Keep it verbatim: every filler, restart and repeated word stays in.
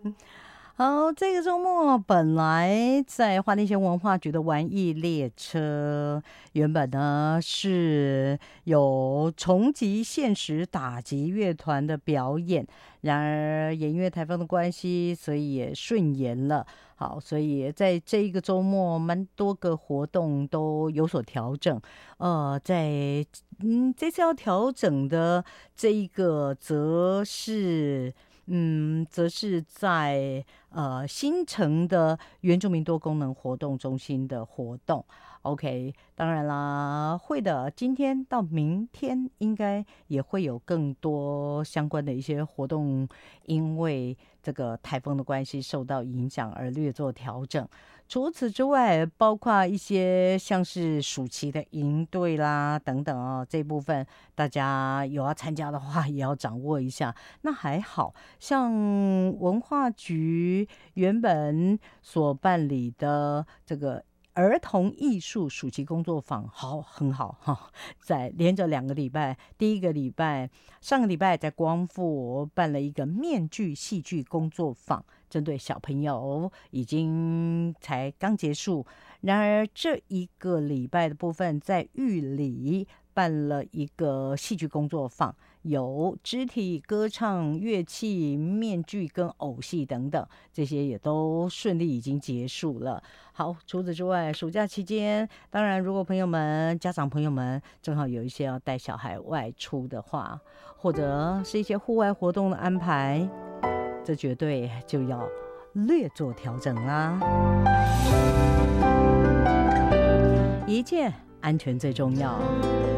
好，这个周末本来在花莲县文化局的玩艺列车，原本呢是有重击现实打击乐团的表演，然而也因为台风的关系，所以也顺延了。好，所以在这一个周末，蛮多个活动都有所调整。呃，在嗯这次要调整的这一个，则是。嗯，则是在呃新城的原住民多功能活动中心的活动。OK， 当然啦，会的，今天到明天应该也会有更多相关的一些活动，因为这个台风的关系受到影响而略做调整。除此之外，包括一些像是暑期的营队啦等等哦，这部分大家有要参加的话，也要掌握一下。那还好像文化局原本所办理的这个儿童艺术暑期工作坊，好，很好哈，在连着两个礼拜，第一个礼拜上个礼拜在光复办了一个面具戏剧工作坊，针对小朋友，已经才刚结束。然而这一个礼拜的部分，在玉里办了一个戏剧工作坊，有肢体、歌唱、乐器、面具跟偶戏等等，这些也都顺利已经结束了。好，除此之外，暑假期间，当然如果朋友们、家长朋友们正好有一些要带小孩外出的话，或者是一些户外活动的安排，这绝对就要略做调整啦。一切安全最重要。